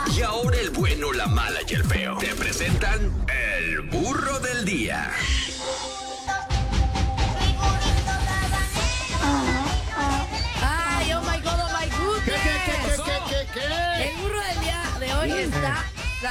Y ahora el bueno, la mala y el feo. Te presentan el burro del día. Ay, oh my God, oh my goodness. ¿Qué? El burro del día de hoy está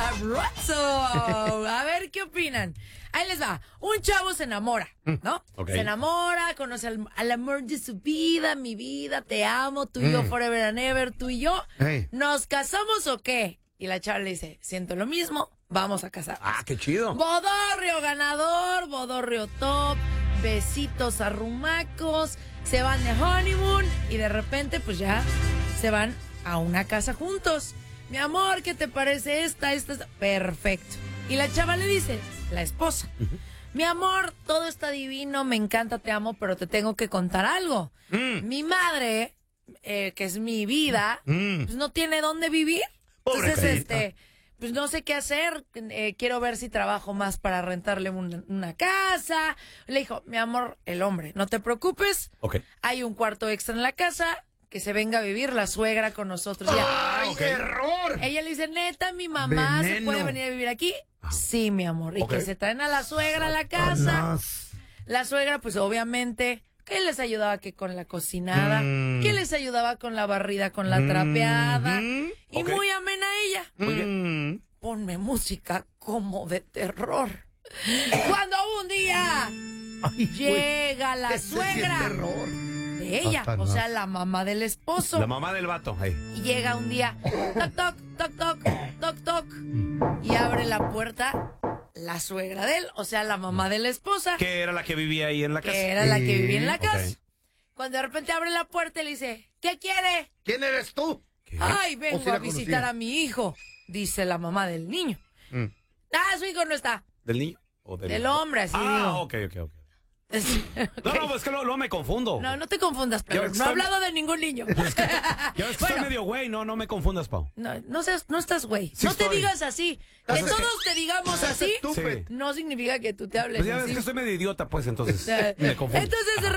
sabroso. A ver, ¿qué opinan? Ahí les va. Un chavo se enamora, ¿no? Okay. Se enamora, conoce al amor de su vida, mi vida, te amo, tú y yo forever and ever, tú y yo. Hey. ¿Nos casamos o qué? Y la chava le dice, siento lo mismo, vamos a casarnos. Ah, qué chido. Bodorrio ganador, bodorrio top, besitos arrumacos, se van de honeymoon y de repente pues ya se van a una casa juntos. Mi amor, ¿qué te parece esta? Perfecto. Y la chava le dice, la esposa, mi amor, todo está divino, me encanta, te amo, pero te tengo que contar algo. Mi madre, que es mi vida, pues no tiene dónde vivir. Pobre Entonces, carita. pues no sé qué hacer, quiero ver si trabajo más para rentarle una casa. Le dijo, mi amor, el hombre, no te preocupes, Ok. hay un cuarto extra en la casa, que se venga a vivir la suegra con nosotros. ¡Ay, Ya. error! Ella le dice, neta, mi mamá se Veneno. puede venir a vivir aquí. Sí, mi amor. Y Ok. que se traen a la suegra a la casa. La suegra, pues obviamente, ¿qué les ayudaba que con la cocinada? ¿Quién les ayudaba con la barrida, con la trapeada? Y Ok. muy amena ella. Oye, ponme música como de terror. Cuando un día llega la suegra de ella, o sea, la mamá del esposo. La mamá del vato. Hey. Y llega un día, toc, toc, toc, toc, toc, toc, y abre la puerta la suegra de él, o sea, la mamá de la esposa, Que era la que vivía ahí en la casa. que era la que vivía en la casa. Ok. Cuando de repente abre la puerta y le dice, ¿qué quiere? ¿Quién eres tú? ¿Qué? Ay, O vengo si la a visitar conocía. a mi hijo, dice la mamá del niño. Ah, su hijo no está, ¿Del niño? ¿O del hombre, así Ah, digo. ok. No, pues que luego me confundo. No te confundas, Ya pero ves que no he estoy- hablado de ningún niño. Ya ves que Bueno. estoy medio güey, no me confundas, Pau. No estás güey. Sí no te estoy. digas así. Que Pues es que- todos te digamos así Sí. no significa que tú te hables Pues ya ves así. que estoy medio idiota, pues, entonces O sea, me confundo. Entonces, de